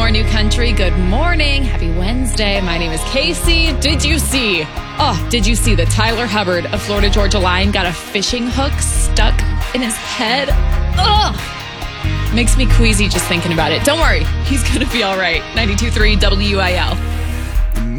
more new country. Good morning. Happy Wednesday. My name is Casey. Did you see that Tyler Hubbard, a Florida Georgia Line, got a fishing hook stuck in his head? Ugh. Makes me queasy just thinking about it. Don't worry. He's going to be all right. 92.3 WIL.